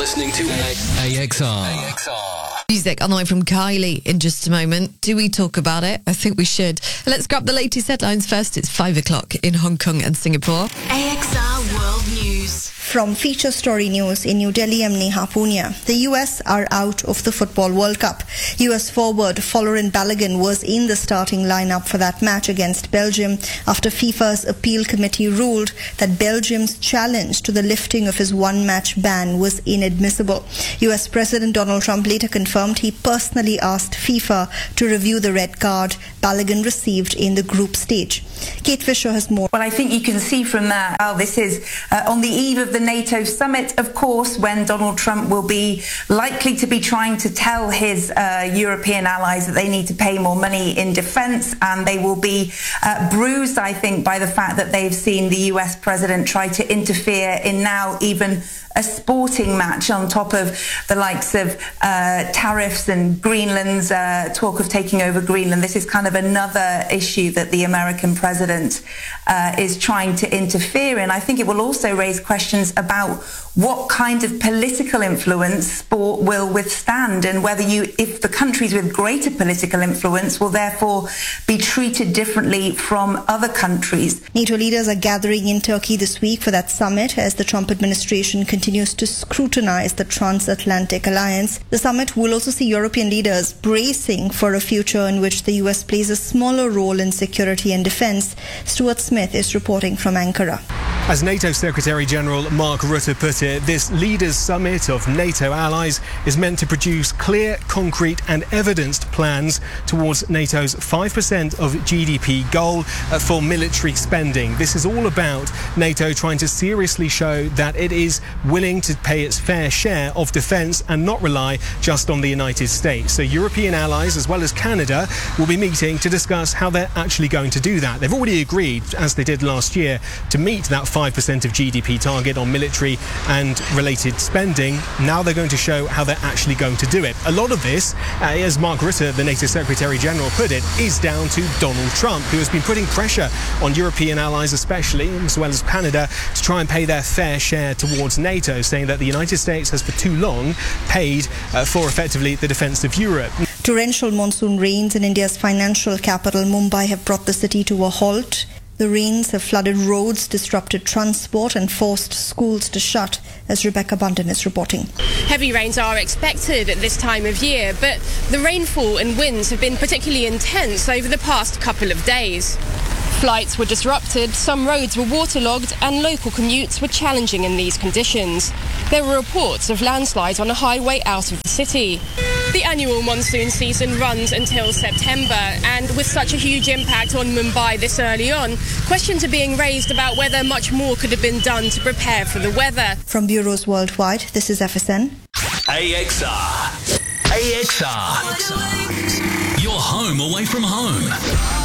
listening to AXR. Music on the way from Kylie in just a moment. Do we talk about it? I think we should. Let's grab the latest headlines first. It's 5 o'clock in Hong Kong and Singapore. AXR World News. From Feature Story News in New Delhi, I'm Neha Punia. The US are out of the Football World Cup. US forward Folarin Balogun was in the starting lineup for that match against Belgium after FIFA's appeal committee ruled that Belgium's challenge to the lifting of his one-match ban was inadmissible. US President Donald Trump later confirmed he personally asked FIFA to review the red card Balogun received in the group stage. Kate Fisher has more. Well, I think you can see from that how this is on the eve of the NATO summit, of course, when Donald Trump will be likely to be trying to tell his European allies that they need to pay more money in defence, and they will be bruised, I think, by the fact that they've seen the US president try to interfere in now even a sporting match on top of the likes of tariffs and Greenland's talk of taking over Greenland. This is kind of another issue that the American president is trying to interfere in. I think it will also raise questions about what kind of political influence sport will withstand, and whether if the countries with greater political influence will therefore be treated differently from other countries. NATO leaders are gathering in Turkey this week for that summit as the Trump administration continues to scrutinize the transatlantic alliance. The summit will also see European leaders bracing for a future in which the US plays a smaller role in security and defense. Stuart Smith is reporting from Ankara. As NATO Secretary-General Mark Rutte put it, this leaders' summit of NATO allies is meant to produce clear, concrete and evidenced plans towards NATO's 5% of GDP goal for military spending. This is all about NATO trying to seriously show that it is willing to pay its fair share of defence and not rely just on the United States. So European allies, as well as Canada, will be meeting to discuss how they're actually going to do that. They've already agreed, as they did last year, to meet that 5% of GDP target on military and related spending. Now they're going to show how they're actually going to do it. A lot of this, as Mark Rutte, the NATO Secretary-General, put it, is down to Donald Trump, who has been putting pressure on European allies especially, as well as Canada, to try and pay their fair share towards NATO, saying that the United States has for too long paid for effectively the defence of Europe. Torrential monsoon rains in India's financial capital, Mumbai, have brought the city to a halt. The rains have flooded roads, disrupted transport and forced schools to shut, as Rebecca Bunton is reporting. Heavy rains are expected at this time of year, but the rainfall and winds have been particularly intense over the past couple of days. Flights were disrupted, some roads were waterlogged and local commutes were challenging in these conditions. There were reports of landslides on a highway out of the city. The annual monsoon season runs until September, and with such a huge impact on Mumbai this early on, questions are being raised about whether much more could have been done to prepare for the weather. From bureaus worldwide, this is FSN. AXR. Your home away from home.